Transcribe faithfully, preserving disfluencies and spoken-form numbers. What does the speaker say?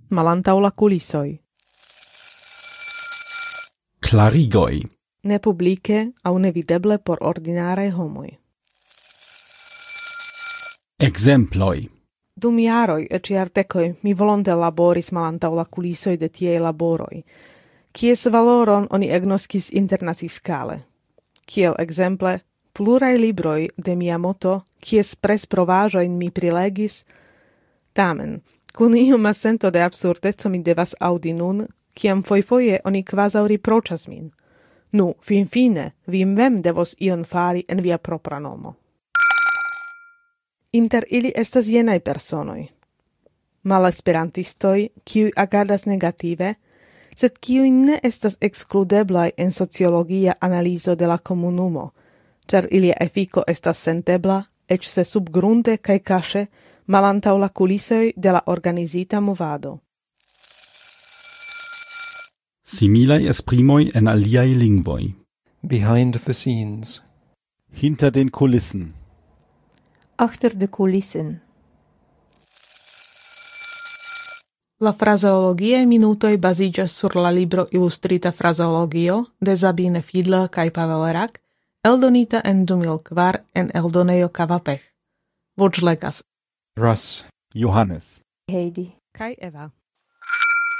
malantaŭ la kulisoj. Klarigoj. Ne publike aŭ nevideble por ordinaraj homoj. Ekzemploj. Dum jaroj eĉ jardekoj mi volonte laboris malantaŭ la kulisoj de tiaj laboroj, kies valoron oni agnoskis internaciskale. Kiel ekzemple pluraj libroj de Miyamoto, kies presprovaĵojn mi prilegis. Tamen, kun ioma sento de absurdeco mi devas aŭdi nun, kiam fojfoje oni kvazaŭ riproĉas min. Nu, finfine, vi mem devos ion fari en via propra nomo. Inter ili estas jenaj personoj. Malesperantistoj, kiuj agardas negative, sed kiuj ne estas ekskludeblaj en sociologia analizo de la komunumo, ĉar ilia efiko estas sentebla, eĉ se subgrunde kaj kaŝe, malantaŭ la kulisoj de la organizita movado. Similaj esprimoj en aliaj lingvoj. Behind the scenes. Hinter den Kulissen. Achter de kulissen. La frazeologiaj minutoj baziĝas sur la libro Ilustrita frazeologio de Sabine Fiedler kaj Pavel Rak, eldonita en du mil kvar en eldonejo Kavapech. Voĉlegas Russ, Johannes, Heidi kaj Eva.